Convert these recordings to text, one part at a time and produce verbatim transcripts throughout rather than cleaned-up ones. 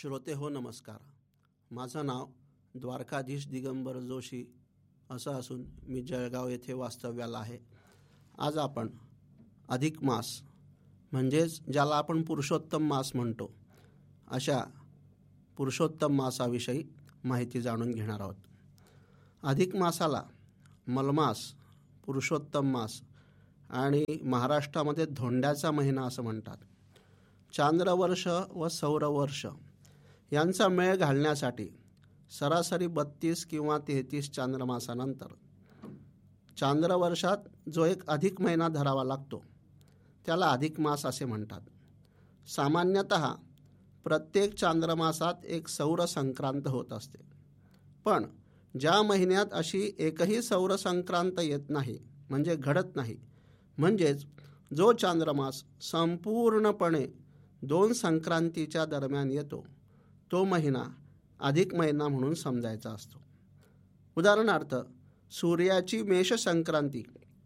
श्रोते हो नमस्कार. माझं नाव द्वारकाधीश दिगंबर जोशी असं असून मी जळगाव येथे वास्तव्याला आहे. आज आपण अधिक मास म्हणजेच ज्याला आपण पुरुषोत्तम मास म्हणतो अशा पुरुषोत्तम मासाविषयी माहिती जाणून घेणार आहोत. अधिक मासाला मलमास, पुरुषोत्तम मास आणि महाराष्ट्रामध्ये धोंड्याचा महिना असं म्हणतात. चांद्रवर्ष व सौरवर्ष यांचा मेळ घालण्यासाठी सरासरी बत्तीस किंवा तेहतीस चांद्रमासानंतर चांद्रवर्षात जो एक अधिक महिना धरावा लागतो त्याला अधिक मास असे म्हणतात. सामान्यतः प्रत्येक चांद्रमासात एक सौर संक्रांत होत असते, पण ज्या महिन्यात अशी एकही सौर संक्रांत येत नाही म्हणजे घडत नाही, म्हणजेच जो चांद्रमास संपूर्णपणे दोन संक्रांतीच्या दरम्यान येतो तो महिना अधिक महिना म्हणून समजायचा असतो. उदाहरणार्थ, सूर्याची मेष संक्रांती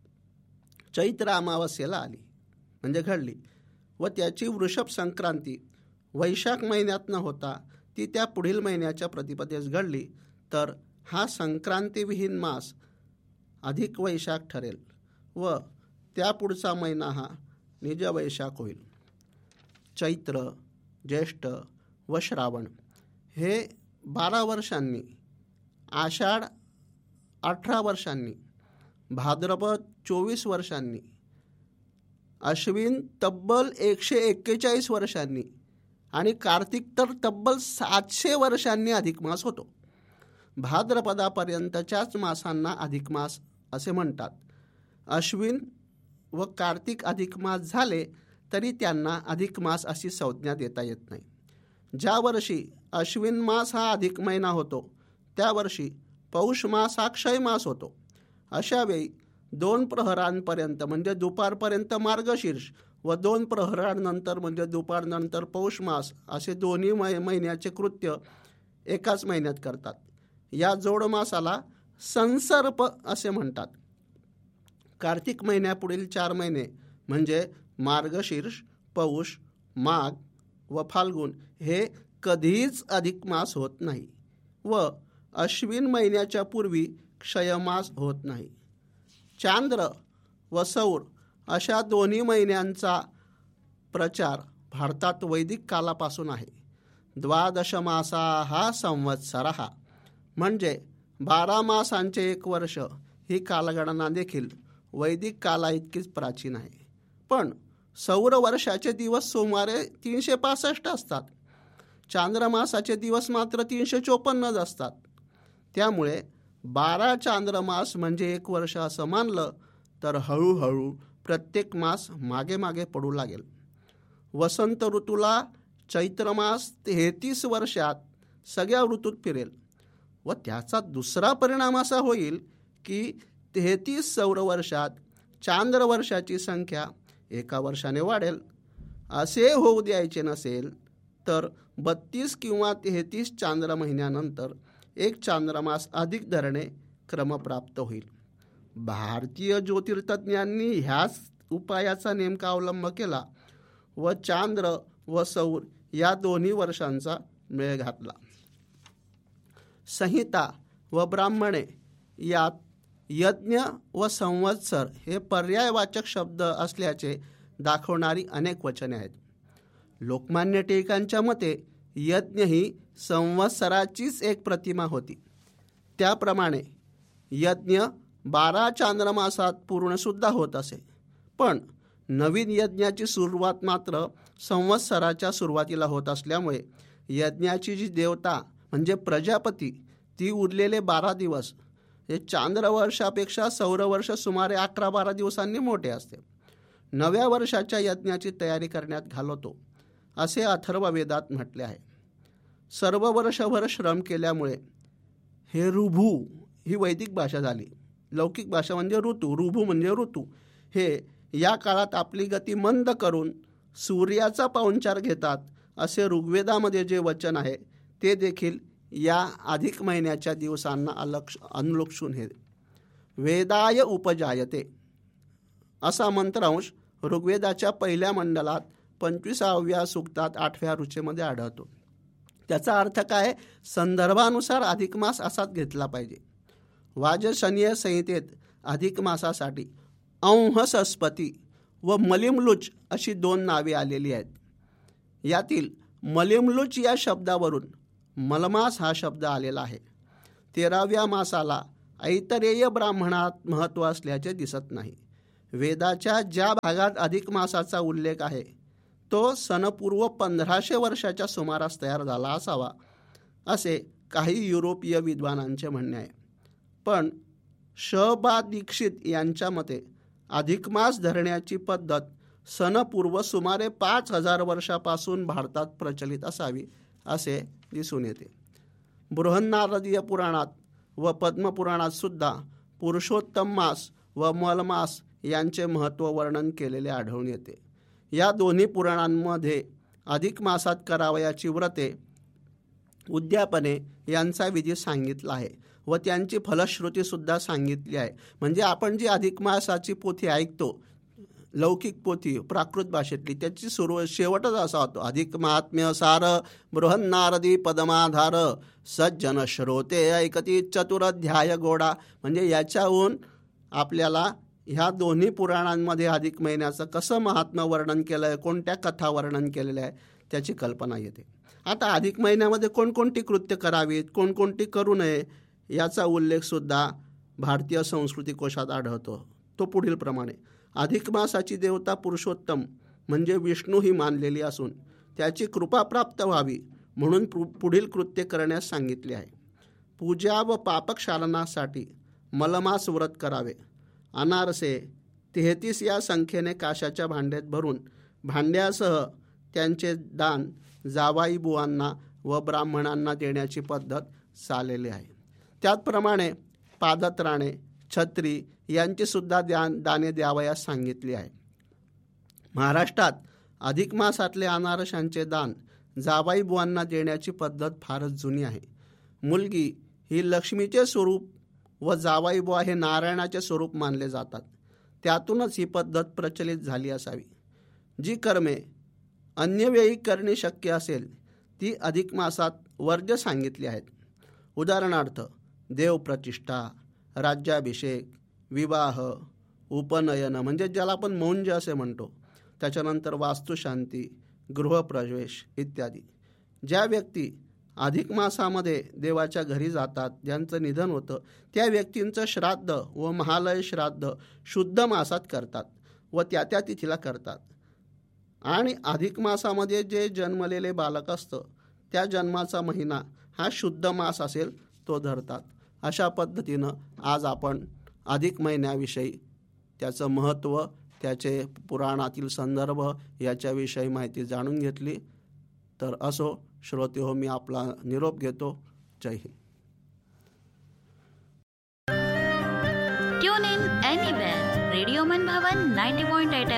चैत्र अमावस्येला आली म्हणजे घडली व त्याची वृषभ संक्रांती वैशाख महिन्यात न होता ती त्या पुढील महिन्याच्या प्रतिपदेस घडली तर हा संक्रांतीविहीन मास अधिक वैशाख ठरेल व त्या पुढचा महिना हा निज वैशाख होईल. चैत्र, ज्येष्ठ व श्रावण हे बारा वर्षांनी, आषाढ अठरा वर्षांनी, भाद्रपद चोवीस वर्षांनी, अश्विन तब्बल एकशे एक्केचाळीस वर्षांनी आणि कार्तिक तर तब्बल सातशे वर्षांनी अधिक मास होतो. भाद्रपदापर्यंतच्याच मासांना अधिक मास असे म्हणतात. अश्विन व कार्तिक अधिक मास झाले तरी त्यांना अधिक मास अशी संज्ञा देता येत नाही. ज्या वर्षी अश्विन मास हा अधिक महिना होतो त्या वर्षी पौष मास हा क्षय मास होतो. अशा वेळी दोन प्रहरांपर्यंत म्हणजे दुपारपर्यंत मार्गशीर्ष व दोन प्रहरांनंतर म्हणजे दुपारनंतर पौष मास असे दोन्ही मै महिन्याचे कृत्य एकाच महिन्यात करतात. या जोडमासाला संसर्प असे म्हणतात. कार्तिक महिन्यापुढील चार महिने म्हणजे मार्गशीर्ष, पौष, माघ व फाल्गुन हे कधीच अधिक मास होत नाही व अश्विन महिन्याच्या पूर्वी क्षयमास होत नाही. चांद्र व सौर अशा दोन्ही महिन्यांचा प्रचार भारतात वैदिक कालापासून आहे. द्वादश मासा हा संवत्सर हा म्हणजे बारा मासांचे एक वर्ष ही कालगणना देखील वैदिक काला इतकीच प्राचीन आहे. पण सौर वर्षाचे दिवस सुमारे तीनशे पासष्ट असतात. चांद्रमासाचे दिवस मात्र तीनशे चोपन्नच असतात. त्यामुळे बारा चांद्रमास म्हणजे एक वर्ष असं मानलं तर हळूहळू प्रत्येक मास मागे मागे पडू लागेल. वसंत ऋतूला चैत्रमास तेहतीस वर्षात सगळ्या ऋतूत फिरेल व त्याचा दुसरा परिणाम असा होईल की तेहतीस सौर वर्षात चांद्रवर्षाची संख्या एका वर्षाने वाढेल. असे होऊ द्यायचे नसेल तर बत्तीस किंवा तेहतीस चांद्र महिन्यानंतर एक चांद्रमास अधिक धरणे क्रमप्राप्त होईल. भारतीय ज्योतिर्तज्ञांनी ह्याच उपायाचा नेमका अवलंब केला व चांद्र व सौर या दोन्ही वर्षांचा मेळ घातला. संहिता व ब्राह्मणे यात यज्ञ व संवत्सर हे पर्यायवाचक शब्द असल्याचे दाखवणारी अनेक वचने आहेत. लोकमान्य टिळकांच्या मते यज्ञ ही संवत्सराचीच एक प्रतिमा होती. त्याप्रमाणे यज्ञ बारा चांद्रमासात पूर्णसुद्धा होत असे, पण नवीन यज्ञाची सुरुवात मात्र संवत्सराच्या सुरुवातीला होत असल्यामुळे यज्ञाची जी देवता म्हणजे प्रजापती ती उरलेले बारा दिवस हे चांद्रवर्षापेक्षा सौरवर्ष सुमारे अकरा बारा दिवसांनी मोठे असते. नव्या वर्षाच्या यज्ञाची तयारी करण्यात घालवतो असे अथर्ववेदात म्हटले आहे. सर्व वर्षभर श्रम केल्यामुळे हे ऋभू ही वैदिक भाषा झाली. लौकिक भाषा म्हणजे ऋतू, ऋभू म्हणजे ऋतू. हे या काळात आपली गती मंद करून सूर्याचा पाहुणचार घेतात असे ऋग्वेदामध्ये जे वचन आहे ते देखील या अधिक महिन्याच्या दिवसांना अलक्ष अनुलक्षून हे वेदाय उपजायते असा मंत्रांश ऋग्वेदाच्या पहिल्या मंडलात पंचवीसाव्या सूक्तात आठव्या रुचेमध्ये आढळतो. त्याचा अर्थ काय? संदर्भानुसार अधिक मास असाच घेतला पाहिजे. वाजसनीय संहितेत अधिक मासासाठी अंहसस्पती व मलिमलुच अशी दोन नावे आलेली आहेत. यातील मलिमलुच या शब्दावरून मलमास हा शब्द आलेला आहे. तेराव्या मासाला ऐतरेय ब्राह्मणात महत्त्व असल्याचे दिसत नाही. वेदाच्या ज्या भागात अधिक मासाचा उल्लेख आहे तो सनपूर्व पंधराशे वर्षाच्या सुमारास तयार झाला असावा असे काही युरोपीय विद्वानांचे म्हणणे आहे. पण श बा दीक्षित यांच्या मते अधिक मास धरण्याची पद्धत सनपूर्व सुमारे पाच हजार वर्षापासून भारतात प्रचलित असावी असे दिसून येते. बृहन्नारदीय पुराणात व पद्मपुराणात सुद्धा पुरुषोत्तम मास व मलमास यांचे महत्त्व वर्णन केलेले आढळून येते. या दोन्ही पुराणांमध्ये अधिक मासात करावयाची व्रते, उद्यापने यांचा विधी सांगितला आहे व त्यांची फलश्रुतीसुद्धा सांगितली आहे. म्हणजे आपण जी अधिक मासाची पोथी ऐकतो, लौकिक पोथी प्राकृत भाषेतली, त्याची सुरू शेवटच असा होतो, अधिक महात्म्य सार बृहन्नारदी पदमाधार सज्जन श्रोते ऐकती चतुराध्याय गोडा. म्हणजे याच्याहून आपल्याला ह्या दोन्ही पुराणांमध्ये अधिक महिन्याचं कसं महात्म्य वर्णन केलं आहे, कोणत्या कथा वर्णन केलेल्या आहे त्याची कल्पना येते. आता अधिक महिन्यामध्ये कोणकोणती कृत्य करावीत, कोणकोणती करू नये याचा उल्लेखसुद्धा भारतीय संस्कृती कोशात आढळतो. तो पुढील प्रमाणे: अधिक मासाची देवता पुरुषोत्तम म्हणजे विष्णू ही मानलेली असून त्याची कृपा प्राप्त व्हावी म्हणून पुढील कृत्य करण्यास सांगितले आहे. पूजा व पापक्षालनासाठी मलमास व्रत करावे. अनारसे तेहतीस या संख्येने काशाच्या भांड्यात भरून भांड्यासह त्यांचे दान जावाई बुवांना व ब्राह्मणांना देण्याची पद्धत चाललेली आहे. त्याचप्रमाणे पादत्राणे, छत्री यांची सुद्धा दान दाने द्यावयास सांगितली आहे. महाराष्ट्रात अधिक मासातले अनारशांचे दान जावाई बुवांना देण्याची पद्धत फारच जुनी आहे. मुलगी ही लक्ष्मीचे स्वरूप व जावाई बुवा हे नारायणाचे स्वरूप मानले जातात. त्यातूनच ही पद्धत प्रचलित झाली असावी. जी कर्मे अन्य वेळी करणे शक्य असेल ती अधिक मासात वर्ज्य सांगितली आहेत. उदाहरणार्थ देवप्रतिष्ठा, राज्याभिषेक, विवाह, उपनयन म्हणजे ज्याला आपण मौंज असे म्हणतो, त्याच्यानंतर वास्तुशांती, गृहप्रवेश इत्यादी. ज्या व्यक्ती अधिक मासामध्ये देवाच्या घरी जातात, ज्यांचं निधन होतं, त्या व्यक्तींचं श्राद्ध व महालय श्राद्ध शुद्ध मासात करतात व त्या त्या तिथीला करतात. आणि अधिक मासामध्ये जे जन्मलेले बालक असतं त्या जन्माचा महिना हा शुद्ध मास असेल तो धरतात. अशा पद्धतीनं आज आपण अधिक महिन्याविषयी, त्याचं महत्त्व, त्याचे पुराणातील संदर्भ याच्याविषयी माहिती जाणून घेतली. तर असो श्रोते हो, मी आपला निरोप घेतो. जय Hind. Tune in anywhere radio मन भवन नाइंटी पॉइंट एट